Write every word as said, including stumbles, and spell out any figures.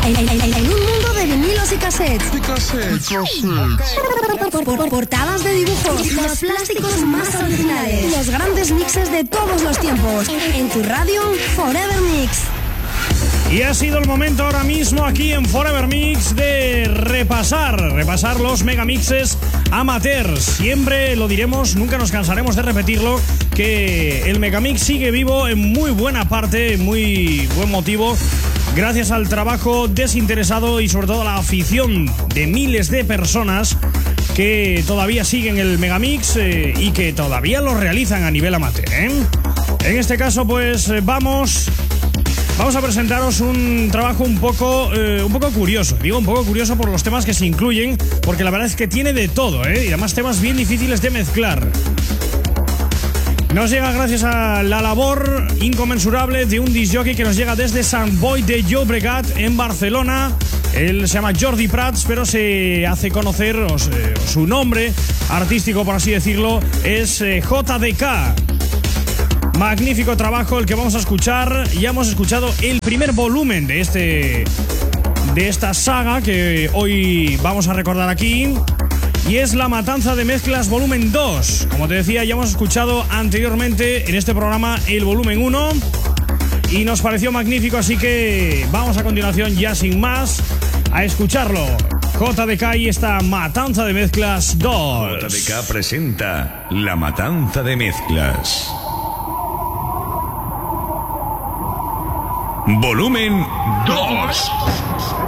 En, en- en- en un mundo de vinilos y cassettes. ¿Qué cassettes? Por- por- por- Portadas de dibujos, los plásticos más originales, los grandes mixes de todos los tiempos. En, en tu radio, Forever Mix. Y ha sido el momento ahora mismo aquí en Forever Mix de repasar, repasar los megamixes amateurs. Siempre lo diremos, nunca nos cansaremos de repetirlo, que el megamix sigue vivo en muy buena parte, en muy buen motivo, gracias al trabajo desinteresado y sobre todo a la afición de miles de personas que todavía siguen el megamix eh, y que todavía lo realizan a nivel amateur, ¿eh? En este caso, pues eh, vamos... Vamos a presentaros un trabajo un poco, eh, un poco curioso. Digo un poco curioso por los temas que se incluyen, porque la verdad es que tiene de todo, ¿eh? Y además temas bien difíciles de mezclar. Nos llega gracias a la labor inconmensurable de un disc jockey que nos llega desde Sant Boi de Llobregat, en Barcelona. Él se llama Jordi Prats, pero se hace conocer, o se, o su nombre artístico, por así decirlo, es eh, J D K. Magnífico trabajo el que vamos a escuchar. Ya hemos escuchado el primer volumen de este de esta saga que hoy vamos a recordar aquí, y es La Matanza de Mezclas volumen dos. Como te decía, ya hemos escuchado anteriormente en este programa el volumen uno y nos pareció magnífico, así que vamos a continuación, ya sin más, a escucharlo. J D K y esta Matanza de Mezclas dos. J D K presenta La Matanza de Mezclas volumen dos.